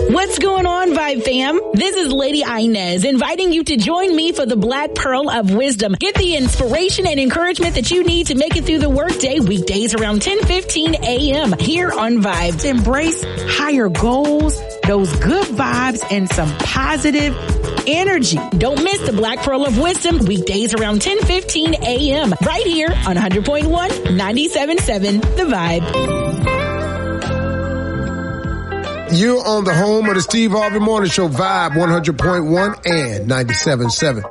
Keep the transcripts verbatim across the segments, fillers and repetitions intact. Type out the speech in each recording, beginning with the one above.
What's going on, Vibe fam? This is Lady Inez inviting you to join me for the Black Pearl of Wisdom. Get the inspiration and encouragement that you need to make it through the workday weekdays around ten fifteen a.m. here on Vibe. Embrace higher goals, those good vibes, and some positive energy. Don't miss the Black Pearl of Wisdom weekdays around ten fifteen a.m. right here on one hundred point one, ninety-seven point seven The Vibe. You're on the home of the Steve Harvey Morning Show, Vibe one hundred point one and ninety-seven point seven.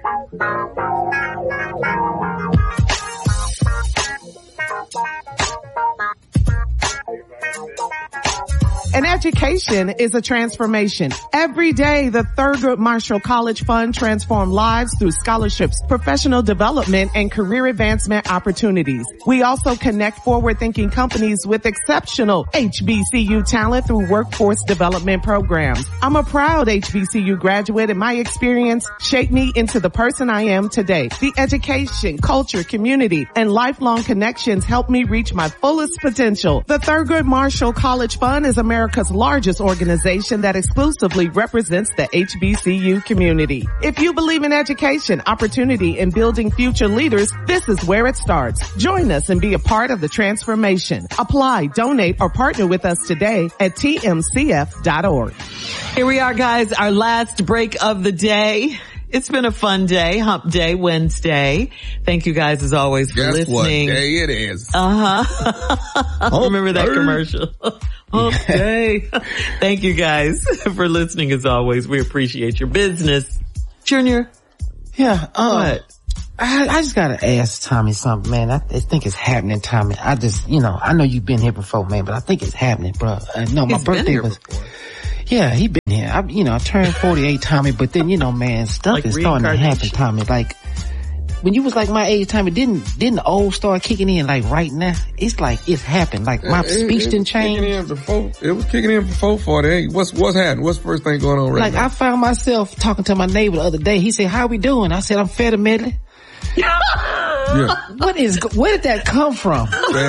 An education is a transformation. Every day, the Thurgood Marshall College Fund transforms lives through scholarships, professional development, and career advancement opportunities. We also connect forward-thinking companies with exceptional H B C U talent through workforce development programs. I'm a proud H B C U graduate, and my experience shaped me into the person I am today. The education, culture, community, and lifelong connections help me reach my fullest potential. The Thurgood Marshall College Fund is America's largest organization that exclusively represents the H B C U community. If you believe in education, opportunity, and building future leaders, this is where it starts. Join us and be a part of the transformation. Apply, donate, or partner with us today at T M C F dot org. Here we are, guys, our last break of the day. It's been a fun day, Hump Day, Wednesday. Thank you guys as always for Guess listening. What day it is. Uh-huh. Remember that commercial? Hump Day. Thank you guys for listening as always. We appreciate your business. Junior? Yeah, um, what? I, I just gotta ask Tommy something, man. I, I think it's happening, Tommy. I just, you know, I know you've been here before, man, but I think it's happening, bro. I know my He's been birthday here was... before. Yeah, he been here. I, you know, I turned forty-eight, Tommy, but then, you know, man, stuff Like is starting to happen, Tommy. Like, when you was like my age, Tommy, didn't, didn't the old start kicking in like right now? It's like, it's happened. Like, my it, speech it, didn't change. Kicking in before, it was kicking in before forty-eight. What's, what's happening? What's the first thing going on right like, now? Like, I found myself talking to my neighbor the other day. He said, how we doing? I said, I'm fed a medley. Yeah. What is, where did that come from?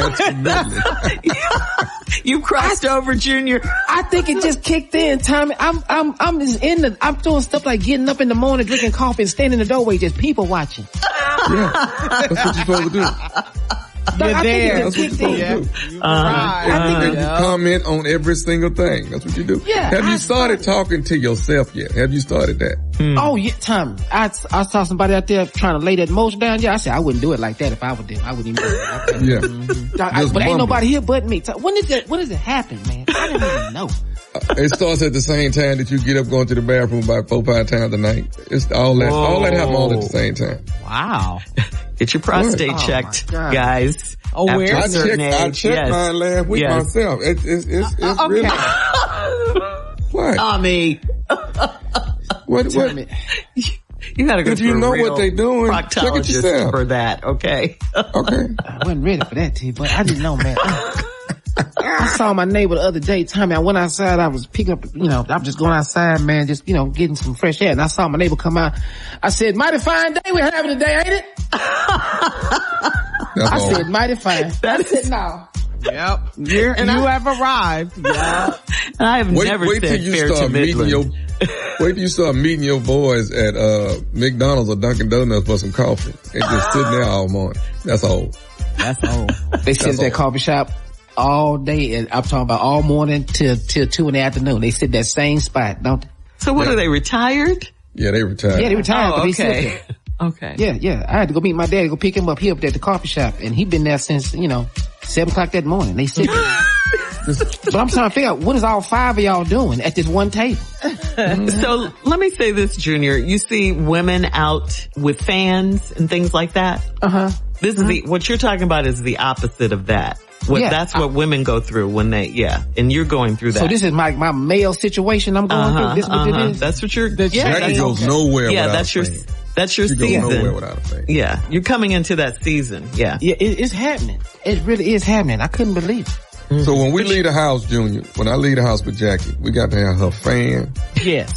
You crossed over, Junior. I think it just kicked in, Tommy. I'm, I'm, I'm just in the, I'm doing stuff like getting up in the morning, drinking coffee, and standing in the doorway, just people watching. Yeah. That's what you're supposed to do. You're I there. think it just That's what kicked you're in. supposed to do. Uh, I think uh, you comment on every single thing. That's what you do. Yeah, Have you I started talking to yourself yet? Have you started that? Hmm. Oh yeah, Tommy. I, I saw somebody out there trying to lay that motion down. Yeah, I said I wouldn't do it like that if I were them. I wouldn't even do it. I, Yeah. mm-hmm. I, Just but ain't mumble. nobody here but me. When does it, when does it happen, man? I didn't even know. It starts at the same time that you get up going to the bathroom about four, five times a night. It's all that, Whoa. all that happen all at the same time. Wow. Get your prostate What? checked, Oh, my God. guys. Oh, After where? a I certain checked, I age. checked Yes. mine last week Yes. myself. It, it's, it's, it's Uh, okay. really, what? Tommy. What, what? Tommy. You gotta go If to you a know real what they doing, check it proctologist yourself. for that, okay? Okay. I wasn't ready for that, T, but I didn't know, man. I saw my neighbor the other day, Tommy. I went outside. I was picking up, you know, I'm just going outside, man, just, you know, getting some fresh air. And I saw my neighbor come out. I said, mighty fine day we're having today, ain't it? That's I all. said, mighty fine. That I said, no. Yep. You're, you I- have arrived. Yeah. And I have Wait, never wait till said you fair to start meeting Midland. your, wait till you start meeting your boys at, uh, McDonald's or Dunkin' Donuts for some coffee and just sitting there all morning. That's all. That's old. They sit at that all. coffee shop all day, and I'm talking about all morning till, till two in the afternoon. They sit that same spot, don't they? So what Yeah. are they, retired? Yeah, they retired. Yeah, they retired, Oh, but they sit okay. there. Okay. Yeah, yeah. I had to go meet my dad to go pick him up. He up there at the coffee shop, and he been there since, you know, seven o'clock that morning. They sit there. But I'm trying to figure out, what is all five of y'all doing at this one table? So let me say this, Junior. You see women out with fans and things like that. Uh-huh. This is the, what you're talking about is the opposite of that. What, Yeah, that's what women go through when they, yeah. And you're going through that. So this is my, my male situation I'm going uh-huh, through? This what uh-huh. it is? That's what you're, yeah. Jackie That's, goes okay. nowhere yeah, without that's a your, fan. that's your She goes nowhere season. without a fan. Yeah. You're coming into that season. Yeah. Yeah, it, it's happening. It really is happening. I couldn't believe it. So when we leave the house, Junior, when I leave the house with Jackie, we got to have her fan. Yes.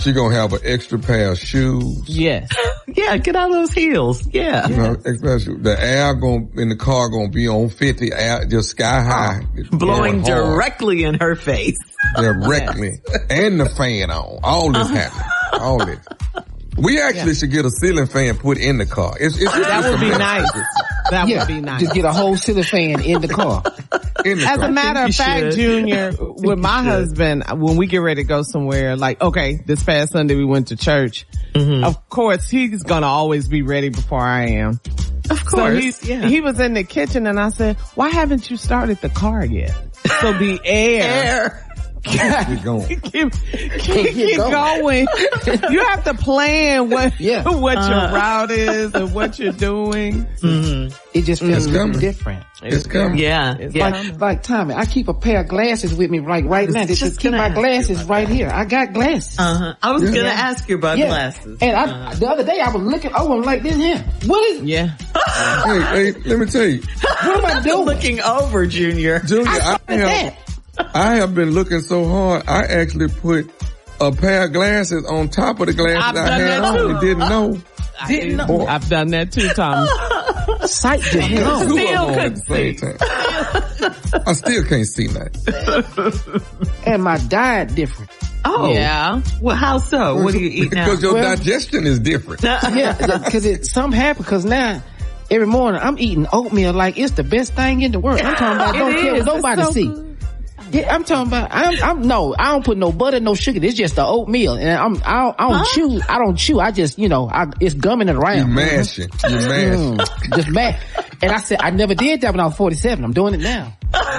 She gonna have an extra pair of shoes. Yes. Yeah, get out of those heels. Yeah. You know, especially the air going in the car gonna be on fifty, air just sky high, blowing directly in her face. Directly, and the fan on. All this uh-huh. happening. All this. We actually yeah. should get a ceiling fan put in the car. It's, it's, it's, that it's would be nice. That yeah, would be nice. Just get a whole ceiling fan in the car. In the As car. a matter of fact, should. Junior, with my should. husband, when we get ready to go somewhere, like, okay, this past Sunday we went to church. Mm-hmm. Of course, he's gonna always be ready before I am. Of course. So he, yeah. he was in the kitchen and I said, why haven't you started the car yet? So the air. air. Keep going. keep, keep, keep, keep going. You have to plan what yeah. what uh, your route is and what you're doing. Mm-hmm. It just feels different. It's, it's coming. Yeah. It's yeah. Like, like Tommy, I keep a pair of glasses with me right right now. Just, just keep my glasses right here. I got glasses. Uh-huh. I was yeah. gonna ask you about yeah. glasses. And I, uh-huh. the other day I was looking over them like this here. What is? Yeah. hey, hey, let me tell you. What am I doing? Looking over, Junior. Junior, I, I have. That. I have been looking so hard, I actually put a pair of glasses on top of the glasses I've I had on and didn't know. I didn't know. Boy. I've done that too, Tom. Sight didn't know. Still couldn't see. I still can't see nothing. And my diet different. Oh. Yeah. Well, how so? What do you eat now? Because your well, digestion is different. Yeah, because it, something happened because now, every morning I'm eating oatmeal like it's the best thing in the world. I'm talking about don't care what nobody so see. Good. Yeah, I'm talking about, I'm, I'm, no, I don't put no butter, no sugar. It's just the oatmeal. And I'm, I don't, I don't huh? chew, I don't chew. I just, you know, I, it's gumming it around. You mashing. You mashing. Mm, just mash. And I said, I never did that when I was forty-seven. I'm doing it now.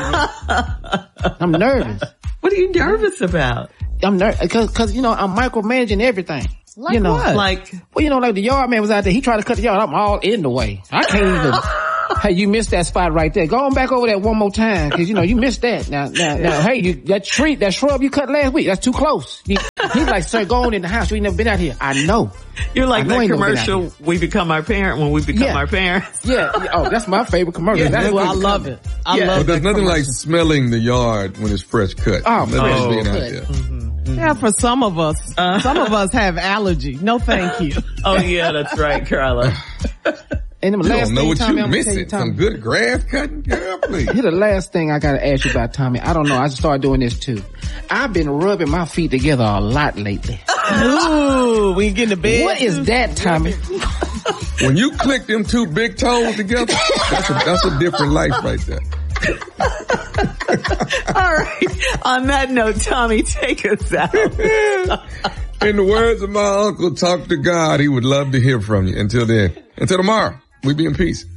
I'm nervous. What are you nervous about? I'm nervous, cause, cause, you know, I'm micromanaging everything. Like you know, what? Like, well, you know, like the yard man was out there. He tried to cut the yard. I'm all in the way. I can't even. Hey, you missed that spot right there. Go on back over that one more time, cause you know you missed that. Now, now, now, hey, you, that tree, that shrub you cut last week, that's too close. He, he's like, sir, go on in the house. You ain't never been out here. I know. You're like that commercial. We become our parent when we become yeah. our parents. Yeah. Oh, that's my favorite commercial. Yeah, that's what I love it. I yeah. But love it. there's nothing like smelling the yard when it's fresh cut. Oh, fresh oh, being cut. out there. Mm-hmm. Mm-hmm. Yeah, for some of us, uh, some of us have allergy. No, thank you. Oh yeah, that's right, Carla. And the you last don't know thing, what Tommy, you're I'm missing. you, Tommy, Some good grass cutting, girl, please. Here's the last thing I gotta ask you about, Tommy. I don't know. I just started doing this too. I've been rubbing my feet together a lot lately. Ooh, we get in the bed. What is that, Tommy? When you click them two big toes together, that's a, that's a different life right there. All right. On that note, Tommy, take us out. In the words of my uncle, talk to God. He would love to hear from you. Until then, until tomorrow, we be in peace.